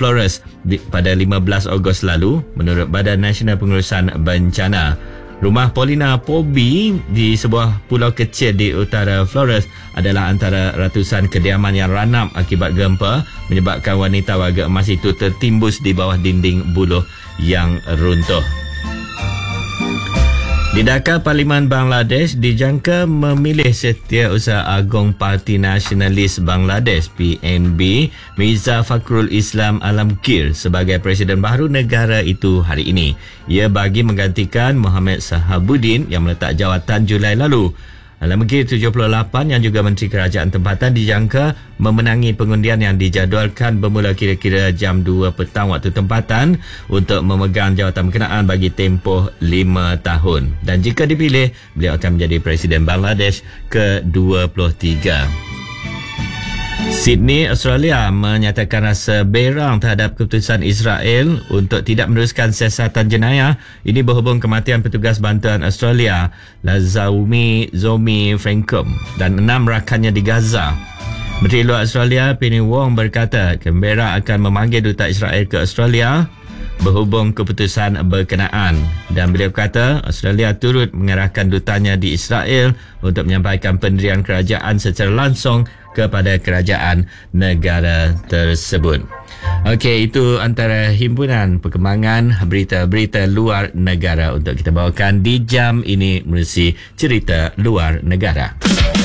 Flores pada 15 Ogos lalu. Menurut Badan Nasional Pengurusan Bencana, rumah Paulina Pobi di sebuah pulau kecil di utara Flores adalah antara ratusan kediaman yang ranap akibat gempa, menyebabkan wanita warga emas itu tertimbus di bawah dinding buluh yang runtuh. Di Dhaka, Parlimen Bangladesh dijangka memilih Setiausaha Agong Parti Nasionalis Bangladesh (PNB) Mirza Fakhrul Islam Alamgir sebagai Presiden baru negara itu hari ini. Ia bagi menggantikan Muhammad Sahabuddin yang meletak jawatan Julai lalu. Alamgir 78 yang juga Menteri Kerajaan Tempatan dijangka memenangi pengundian yang dijadualkan bermula kira-kira jam 2 petang waktu tempatan untuk memegang jawatan berkenaan bagi tempoh 5 tahun. Dan jika dipilih, beliau akan menjadi Presiden Bangladesh ke-23. Sydney, Australia menyatakan rasa berang terhadap keputusan Israel untuk tidak meneruskan siasatan jenayah. Ini berhubung kematian petugas bantuan Australia Lazaumi Zomi Frankum dan 6 rakannya di Gaza. Menteri Luar Australia Penny Wong berkata Canberra akan memanggil duta Israel ke Australia berhubung keputusan berkenaan, dan beliau kata Australia turut mengerahkan dutanya di Israel untuk menyampaikan pendirian kerajaan secara langsung kepada kerajaan negara tersebut. Okey, itu antara himpunan perkembangan berita-berita luar negara untuk kita bawakan di jam ini menerusi cerita luar negara.